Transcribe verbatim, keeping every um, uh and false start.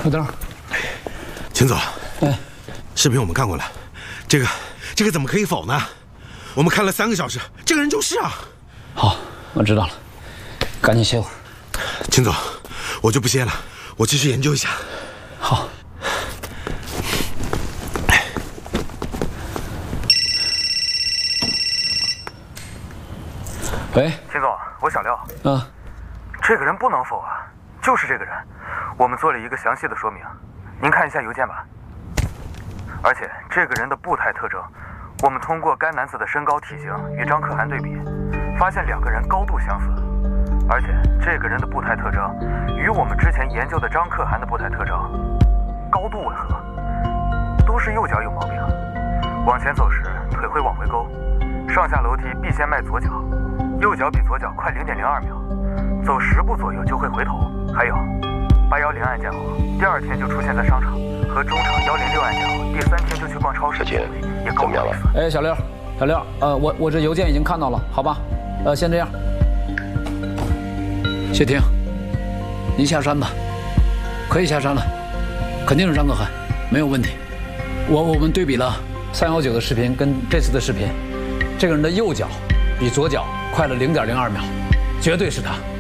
小灯， 秦总， 哎， 视频我们看过了，这个这个怎么可以否呢？我们看了三个小时，这个人就是啊。 好，我知道了，赶紧歇会儿。 秦总，我就不歇了，我继续研究一下。 好。喂， 秦总，我小廖。 嗯， 这个人不能否啊，就是这个人。我们做了一个详细的说明，您看一下邮件吧。而且这个人的步态特征，我们通过该男子的身高、体型与张可汗对比，发现两个人高度相似。而且这个人的步态特征与我们之前研究的张可汗的步态特征高度吻合，都是右脚有毛病。往前走时腿会往回勾，上下楼梯必先迈左脚，右脚比左脚快零点零二秒，走十步左右就会回头。还有八幺零案件后，第二天就出现在商场，和中场幺零六案件后，第三天就去逛超市，也够没意思。 哎，小六，小六，呃，我我这邮件已经看到了，好吧？呃，先这样。谢霆，您下山吧，可以下山了，肯定是张可汗，没有问题。我我们对比了三幺九的视频跟这次的视频，这个人的右脚比左脚快了零点零二秒，绝对是他。